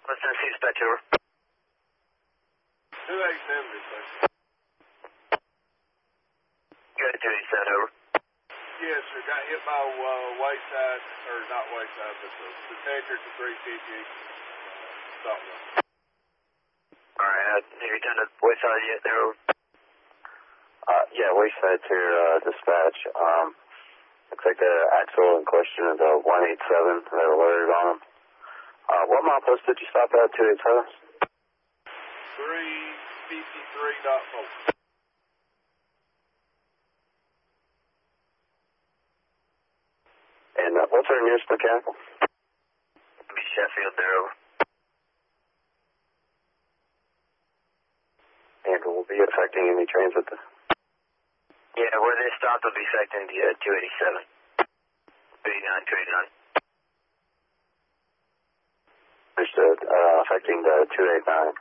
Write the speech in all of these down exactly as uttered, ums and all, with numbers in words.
West Tennessee dispatch, over. two eighty-seven dispatch. Good, two eighty-seven, over. Yes, sir. Got hit by uh, wayside, or not wayside, but the detector to three fifty. Stop one. Alright, uh, have you done the wayside yet there, over? Uh, yeah, wayside to uh, dispatch. Um, looks like the axle in question is a one eighty-seven. They're alerted on them. Uh, what mile post did you stop at, two eighty-seven? three fifty-three point four. And uh, what's our nearest mechanical? It'll be Sheffield there, over. And will be affecting any trains with the... Yeah, where they stopped will be affecting the uh, two eighty-seven. two eighty-nine, two eighty-nine. Understood. Uh, affecting the two eighty-nine.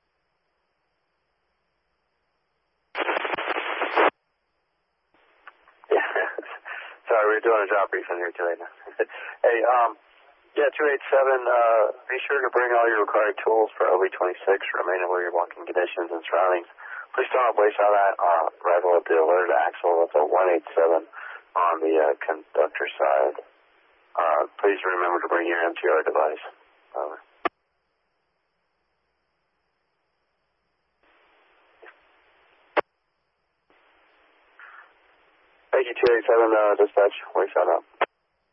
Yeah. Sorry, we were doing a job briefing here, two eighty-nine. Hey, um, yeah, two eighty-seven, uh, be sure to bring all your required tools for O B twenty-six, remain aware of your walking conditions and surroundings. Please don't waste all that uh, arrival at the alerted axle with a one eighty-seven on the uh, conductor side. Uh, please remember to bring your M T R device. Over. Thank you, two eighty-seven, uh, dispatch. Wayside up.